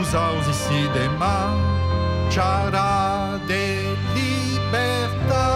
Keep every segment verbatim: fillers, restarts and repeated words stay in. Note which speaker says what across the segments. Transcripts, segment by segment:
Speaker 1: usausissidema chara de libertà.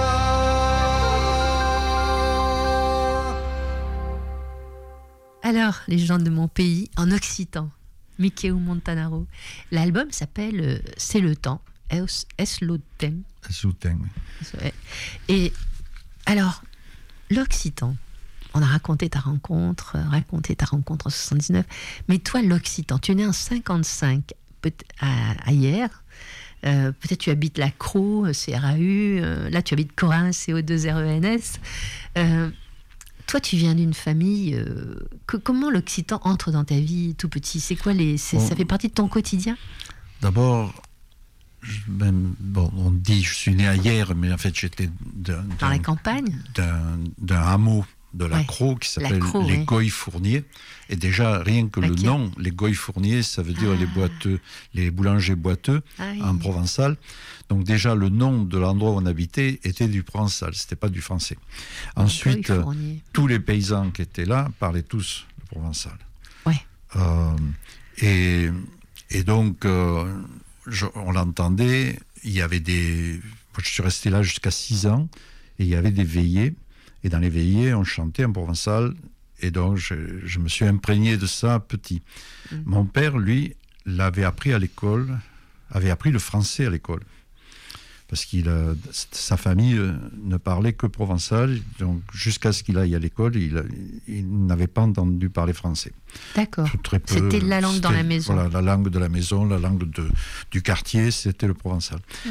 Speaker 2: Alors, les gens de mon pays, en occitan, Micheu Montanaro. L'album s'appelle euh, C'est le temps, Es, es lo tem.
Speaker 1: Es lo tem, oui.
Speaker 2: Et alors, l'occitan, on a raconté ta rencontre, raconté ta rencontre en soixante-dix-neuf, mais toi, l'occitan, tu es né en cinquante-cinq, à, à hier, euh, peut-être tu habites la Crau, C R A U, euh, là tu habites Corin, C O deux R E N S. Euh, toi, tu viens d'une famille, euh, que, comment l'occitan entre dans ta vie tout petit? C'est quoi les, c'est, bon, ça fait partie de ton quotidien?
Speaker 1: D'abord, je, même, bon, on dit je suis né à Hyères, mais en fait j'étais d'un,
Speaker 2: dans
Speaker 1: d'un,
Speaker 2: la campagne,
Speaker 1: d'un, d'un hameau de la ouais, Crau qui s'appelle Crau, les ouais. Goy-Fourniers. Et déjà, rien que okay. le nom, les Goy-Fourniers, ça veut dire ah. les boiteux, les boulangers boiteux ah, oui. en provençal. Donc déjà, le nom de l'endroit où on habitait était du provençal, c'était pas du français. Ensuite, euh, tous les paysans qui étaient là parlaient tous le provençal.
Speaker 2: Ouais.
Speaker 1: Euh, et, et donc, euh, je, on l'entendait, il y avait des... Moi, je suis resté là jusqu'à six ans, et il y avait des veillées. Et dans les veillées, on chantait en provençal. Et donc, je, je me suis imprégné de ça petit. Mmh. Mon père, lui, l'avait appris à l'école, avait appris le français à l'école. Parce que sa famille ne parlait que provençal. Donc, jusqu'à ce qu'il aille à l'école, il, il n'avait pas entendu parler français.
Speaker 2: D'accord.
Speaker 1: Très peu,
Speaker 2: c'était la langue
Speaker 1: c'était,
Speaker 2: dans la maison.
Speaker 1: Voilà, la langue de la maison, la langue de, du quartier, c'était le provençal. Mmh.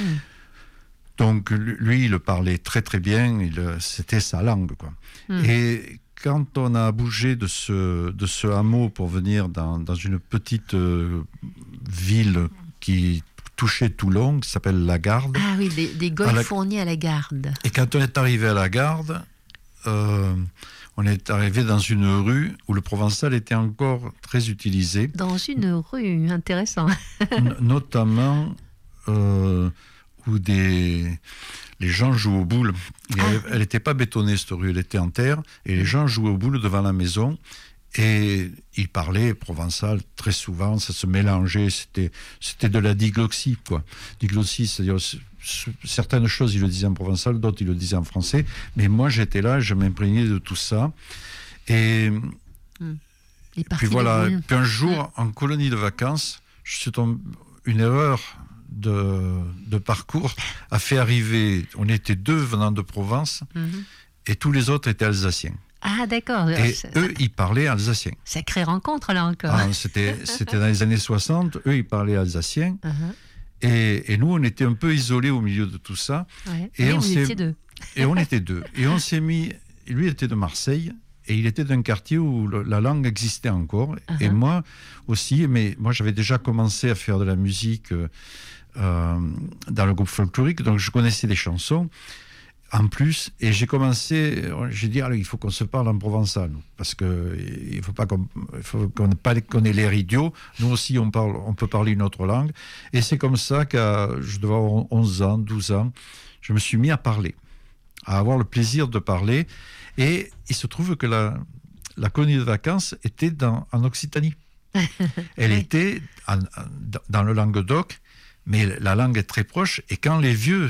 Speaker 1: Donc, lui, il le parlait très, très bien. Il, c'était sa langue, quoi. Mmh. Et quand on a bougé de ce, de ce hameau pour venir dans, dans une petite euh, ville qui touchait Toulon, qui s'appelle La Garde.
Speaker 2: Ah oui, des, des Goy-Fourniers à, la... à la Garde.
Speaker 1: Et quand on est arrivé à La Garde, euh, on est arrivé dans une rue où le provençal était encore très utilisé.
Speaker 2: Dans une rue, intéressant.
Speaker 1: N- notamment... Euh, où des, les gens jouent aux boules. Ah. Elle n'était pas bétonnée, cette rue, elle était en terre, et les gens jouaient aux boules devant la maison, et ils parlaient provençal très souvent, ça se mélangeait, c'était, c'était de la digloxie, quoi. Digloxie, c'est-à-dire certaines choses, ils le disaient en provençal, d'autres, ils le disaient en français, mais moi, j'étais là, je m'imprégnais de tout ça, et, hum. et puis voilà, puis un jour, en colonie de vacances, je suis tombé, une erreur De, de parcours a fait arriver, on était deux venant de Provence, mm-hmm. et tous les autres étaient alsaciens.
Speaker 2: Ah d'accord.
Speaker 1: Et
Speaker 2: ça,
Speaker 1: eux, ils parlaient alsacien.
Speaker 2: Sacrée rencontre là encore.
Speaker 1: Ah, c'était, c'était dans les années soixante, eux, ils parlaient alsacien, uh-huh. et, et nous, on était un peu isolés au milieu de tout ça.
Speaker 2: Ouais. Et, et on vous s'est... étiez deux.
Speaker 1: Et on était deux. Et on s'est mis, lui était de Marseille, et il était d'un quartier où le, la langue existait encore, uh-huh. et moi aussi, mais moi j'avais déjà commencé à faire de la musique euh, Euh, dans le groupe folklorique, donc je connaissais des chansons en plus, et j'ai commencé, j'ai dit, allez, il faut qu'on se parle en provençal, parce qu'il ne faut pas qu'on, faut qu'on, pas qu'on ait l'air idiot, nous aussi on, parle, on peut parler une autre langue, et c'est comme ça qu'à, je devais avoir onze ans, douze ans, je me suis mis à parler, à avoir le plaisir de parler, et il se trouve que la, la colonie de vacances était dans, en Occitanie. Elle oui. était en, dans le Languedoc, mais la langue est très proche, et quand les vieux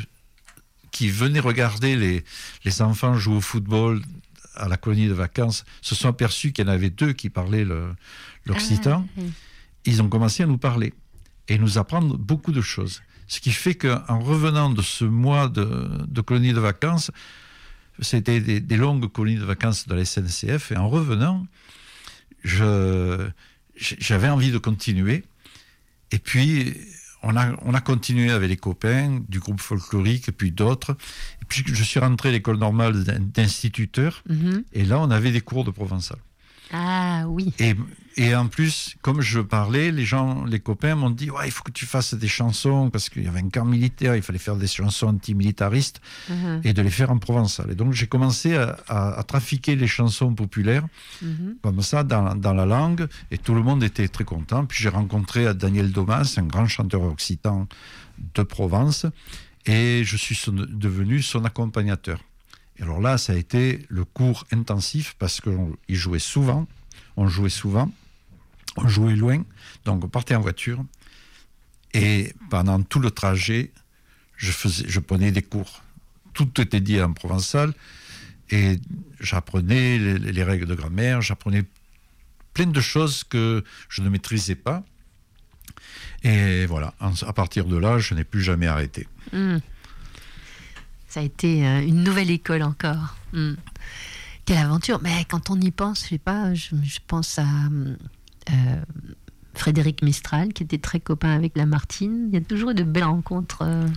Speaker 1: qui venaient regarder les, les enfants jouer au football à la colonie de vacances se sont aperçus qu'il y en avait deux qui parlaient le, l'occitan, ah, oui. ils ont commencé à nous parler et nous apprendre beaucoup de choses. Ce qui fait qu'en revenant de ce mois de, de colonie de vacances, c'était des, des longues colonies de vacances de la S N C F, et en revenant, je, j'avais envie de continuer, et puis... On a, on a continué avec les copains du groupe folklorique, et puis d'autres. Et puis je suis rentré à l'école normale d'instituteur, mm-hmm. et là on avait des cours de provençal.
Speaker 2: Ah oui.
Speaker 1: Et, et en plus, comme je parlais, les gens, les copains m'ont dit ouais, il faut que tu fasses des chansons, parce qu'il y avait un camp militaire, il fallait faire des chansons antimilitaristes, mm-hmm. et de les faire en provençal. Et donc j'ai commencé à, à, à trafiquer les chansons populaires, mm-hmm. comme ça, dans, dans la langue, et tout le monde était très content. Puis j'ai rencontré Daniel Domas, un grand chanteur occitan de Provence, et je suis son, devenu son accompagnateur. Et alors là, ça a été le cours intensif, parce qu'il jouait souvent, on jouait souvent, on jouait loin, donc on partait en voiture, Et pendant tout le trajet, je, faisais, je prenais des cours. Tout était dit en provençal. Et j'apprenais les, les règles de grammaire, j'apprenais plein de choses que je ne maîtrisais pas. Et voilà, à partir de là, je n'ai plus jamais arrêté.
Speaker 2: Mmh. Ça a été une nouvelle école encore. Mmh. Quelle aventure. Mais quand on y pense, je sais pas, je, je pense à euh, Frédéric Mistral, qui était très copain avec Lamartine. Il y a toujours eu de belles rencontres. Euh...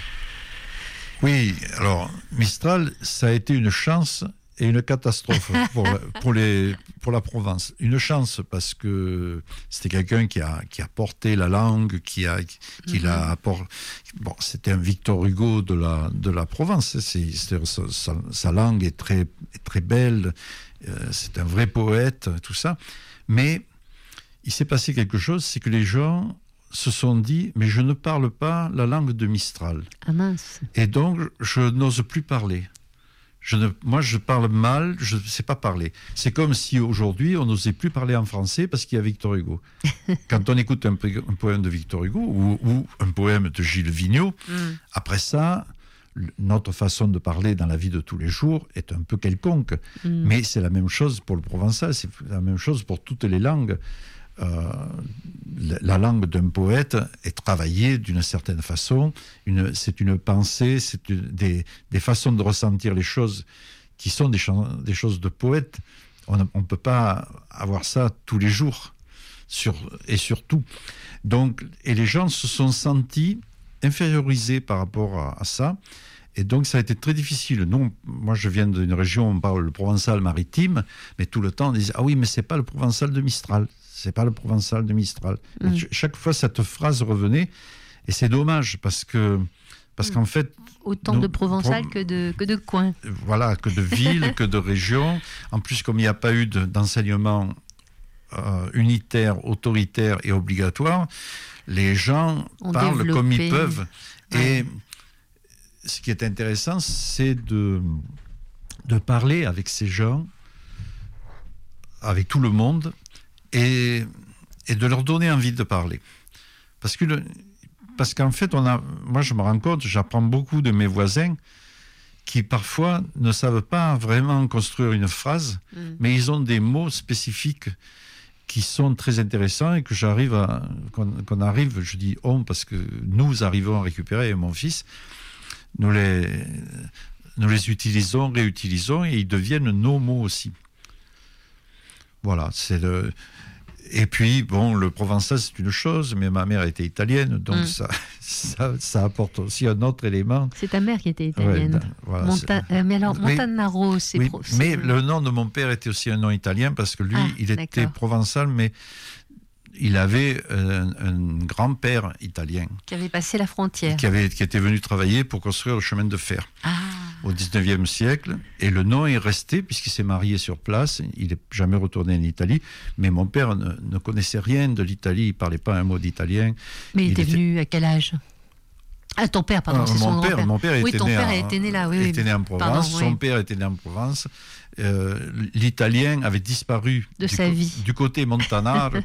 Speaker 1: Oui, alors Mistral, ça a été une chance et une catastrophe pour, pour, les, pour la Provence. Une chance parce que c'était quelqu'un qui a, qui a porté la langue, qui a, qui mm-hmm. l'a apporté. Bon, c'était un Victor Hugo de la, de la Provence. C'est, c'est, sa, sa langue est très, est très belle, euh, c'est un vrai poète, tout ça. Mais il s'est passé quelque chose, c'est que les gens se sont dit, mais je ne parle pas la langue de Mistral.
Speaker 2: Ah mince.
Speaker 1: Et donc, je n'ose plus parler. Je ne, moi, je parle mal, je ne sais pas parler. C'est comme si aujourd'hui, on n'osait plus parler en français parce qu'il y a Victor Hugo. Quand on écoute un, un poème de Victor Hugo ou, ou un poème de Gilles Vigneault, mm. après ça, notre façon de parler dans la vie de tous les jours est un peu quelconque. Mm. Mais c'est la même chose pour le provençal, c'est la même chose pour toutes les langues. Euh, la langue d'un poète est travaillée d'une certaine façon. Une, c'est une pensée, c'est une, des, des façons de ressentir les choses qui sont des, ch- des choses de poète. On ne peut pas avoir ça tous les jours, sur, et surtout. Donc, et les gens se sont sentis infériorisés par rapport à, à ça. Et donc, ça a été très difficile. Nous, moi, je viens d'une région où on parle le provençal maritime, mais tout le temps, on disait « Ah oui, mais c'est pas le provençal de Mistral. C'est pas le provençal de Mistral. Mmh. » Chaque fois, cette phrase revenait. Et c'est dommage, parce que parce mmh. qu'en fait...
Speaker 2: Autant nous, de provençal pro... que, de, que de coin.
Speaker 1: Voilà, que de villes, que de régions. En plus, comme il n'y a pas eu de, d'enseignement euh, unitaire, autoritaire et obligatoire, les gens On parlent développé... comme ils peuvent. Ouais. Et ce qui est intéressant, c'est de, de parler avec ces gens, avec tout le monde, et, et de leur donner envie de parler. Parce, que le, parce qu'en fait, on a, moi je me rends compte, j'apprends beaucoup de mes voisins qui parfois ne savent pas vraiment construire une phrase, mmh. mais ils ont des mots spécifiques qui sont très intéressants et que j'arrive à, qu'on, qu'on arrive, je dis on parce que nous arrivons à récupérer, mon fils, nous les, nous les utilisons, réutilisons et ils deviennent nos mots aussi. Voilà, c'est le... Et puis, bon, le provençal, c'est une chose, mais ma mère était italienne, donc mmh. ça, ça, ça apporte aussi un autre élément.
Speaker 2: C'est ta mère qui était italienne. Ouais, voilà, Monta... euh, mais alors,
Speaker 1: mais,
Speaker 2: Montanaro, c'est...
Speaker 1: Oui,
Speaker 2: pro... c'est...
Speaker 1: mais le nom de mon père était aussi un nom italien, parce que lui, ah, il était d'accord. provençal, mais il avait un, un grand-père italien.
Speaker 2: Qui avait passé la frontière.
Speaker 1: Qui, avait, qui était venu travailler pour construire le chemin de fer.
Speaker 2: Ah.
Speaker 1: Au dix-neuvième siècle, et le nom est resté puisqu'il s'est marié sur place, il n'est jamais retourné en Italie, mais mon père ne, ne connaissait rien de l'Italie, il ne parlait pas un mot d'italien.
Speaker 2: Mais il, il était venu à quel âge ? Ah, ton père, pardon, ah, c'est
Speaker 1: mon
Speaker 2: son
Speaker 1: père,
Speaker 2: grand-père.
Speaker 1: Mon père
Speaker 2: oui,
Speaker 1: était,
Speaker 2: ton
Speaker 1: né
Speaker 2: père
Speaker 1: en,
Speaker 2: était né là, oui.
Speaker 1: était
Speaker 2: oui.
Speaker 1: né en Provence,
Speaker 2: pardon,
Speaker 1: son
Speaker 2: oui.
Speaker 1: père était né en Provence. Euh, l'italien avait disparu
Speaker 2: de
Speaker 1: du,
Speaker 2: sa
Speaker 1: co-
Speaker 2: vie.
Speaker 1: du côté montanard